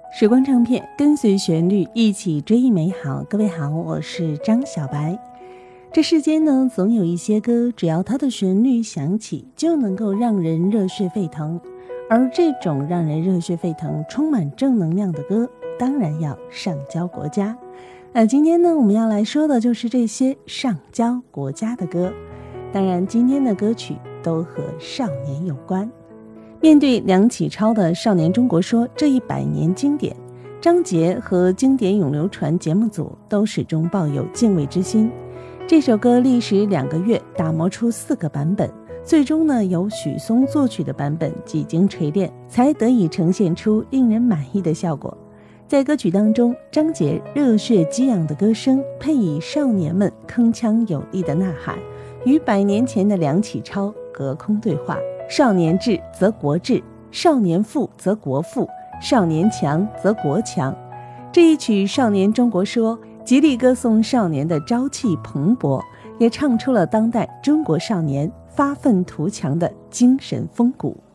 时光唱片，跟随旋律一起追忆美好。各位好，我是张小白。这世间呢，总有一些歌，只要它的旋律响起，就能够让人热血沸腾。而这种让人热血沸腾、充满正能量的歌，当然要上交国家。今天呢，我们要来说的就是这些上交国家的歌。当然，今天的歌曲都和少年有关。面对梁启超的《少年中国说》这100年经典，张杰和经典咏流传节目组都始终抱有敬畏之心。这首歌历时2个月打磨出4个版本，最终呢由许嵩作曲的版本几经锤炼，才得以呈现出令人满意的效果。在歌曲当中，张杰热血激昂的歌声配以少年们铿锵有力的呐喊，与100年前的梁启超隔空对话。少年智则国智，少年富则国富，少年强则国强。这一曲《少年中国说》极力歌颂少年的朝气蓬勃，也唱出了当代中国少年发愤图强的精神风骨。